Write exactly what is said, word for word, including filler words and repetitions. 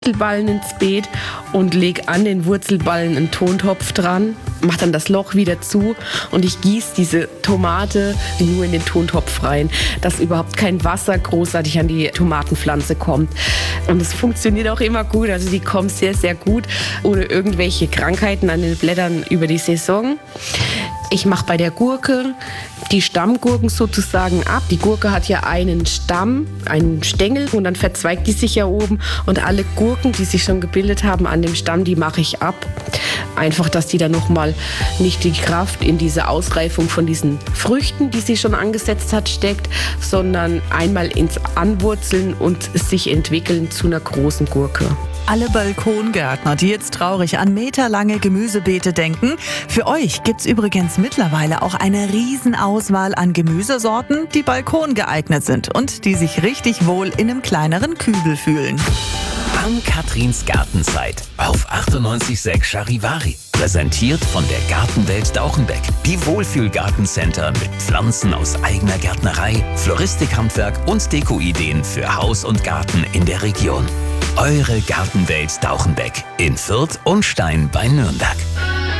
Wurzelballen ins Beet und lege an den Wurzelballen einen Tontopf dran, mache dann das Loch wieder zu und ich gieße diese Tomate nur in den Tontopf rein, dass überhaupt kein Wasser großartig an die Tomatenpflanze kommt. Und es funktioniert auch immer gut, also die kommen sehr, sehr gut ohne irgendwelche Krankheiten an den Blättern über die Saison. Ich mache bei der Gurke die Stammgurken sozusagen ab. Die Gurke hat ja einen Stamm, einen Stängel und dann verzweigt die sich ja oben. Und alle Gurken, die sich schon gebildet haben an dem Stamm, die mache ich ab. Einfach, dass die dann nochmal nicht die Kraft in diese Ausreifung von diesen Früchten, die sie schon angesetzt hat, steckt, sondern einmal ins Anwurzeln und sich entwickeln zu einer großen Gurke. Alle Balkongärtner, die jetzt traurig an meterlange Gemüsebeete denken, für euch gibt's übrigens mittlerweile auch eine Riesenauswahl an Gemüsesorten, die balkongeeignet sind und die sich richtig wohl in einem kleineren Kübel fühlen. Ann-Katrins Gartenzeit auf achtundneunzig Komma sechs Charivari. Präsentiert von der Gartenwelt Dauchenbeck. Die Wohlfühl-Gartencenter mit Pflanzen aus eigener Gärtnerei, Floristikhandwerk und Dekoideen für Haus und Garten in der Region. Eure Gartenwelt Dauchenbeck in Fürth und Stein bei Nürnberg.